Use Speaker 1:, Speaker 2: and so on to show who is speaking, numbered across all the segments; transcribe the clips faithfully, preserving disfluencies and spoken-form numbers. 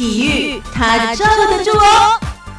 Speaker 1: 体育它罩得住哦。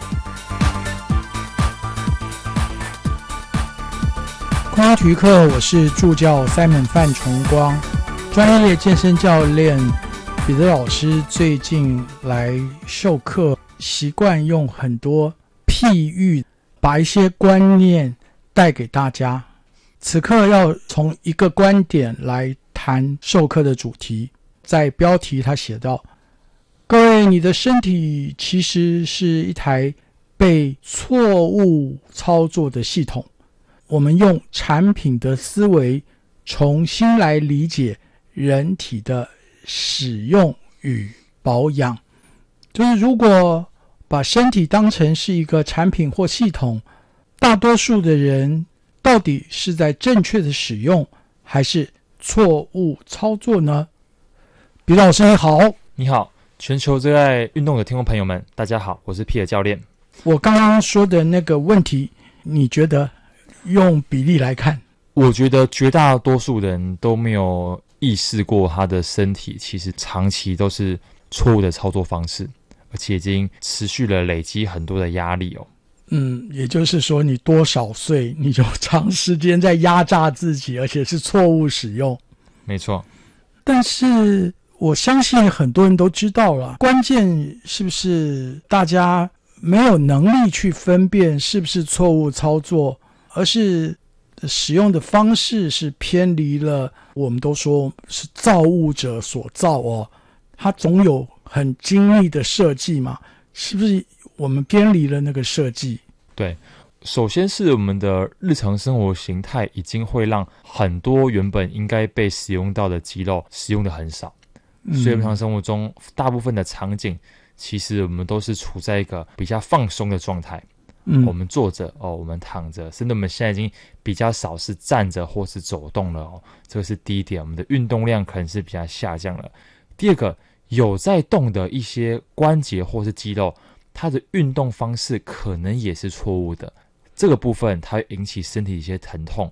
Speaker 2: 空中体育课，我是助教 Simon 范崇光，专业健身教练彼得老师最近来授课，习惯用很多譬喻，把一些观念带给大家。此刻要从一个观点来谈授课的主题，在标题他写道：各位，你的身体其实是一台被错误操作的系统。我们用产品的思维重新来理解人体的使用与保养。就是如果把身体当成是一个产品或系统，大多数的人到底是在正确的使用还是错误操作呢？彼得老师你好。
Speaker 3: 你好，全球最爱运动的听众朋友们，大家好，我是皮尔教练。
Speaker 2: 我刚刚说的那个问题，你觉得用比例来看？
Speaker 3: 我觉得绝大多数人都没有意识过他的身体其实长期都是错误的操作方式，而且已经持续了累积很多的压力哦。
Speaker 2: 嗯，也就是说你多少岁你就长时间在压榨自己，而且是错误使用。
Speaker 3: 没错。
Speaker 2: 但是我相信很多人都知道了，关键是不是大家没有能力去分辨是不是错误操作，而是使用的方式是偏离了，我们都说是造物者所造哦，它总有很精密的设计嘛，是不是我们偏离了那个设计？
Speaker 3: 对，首先是我们的日常生活形态已经会让很多原本应该被使用到的肌肉使用的很少，嗯、所以日常生活中大部分的场景其实我们都是处在一个比较放松的状态。嗯、我们坐着哦，我们躺着，甚至我们现在已经比较少是站着或是走动了哦，这个是第一点，我们的运动量可能是比较下降了。第二个，有在动的一些关节或是肌肉，它的运动方式可能也是错误的，这个部分它会引起身体一些疼痛，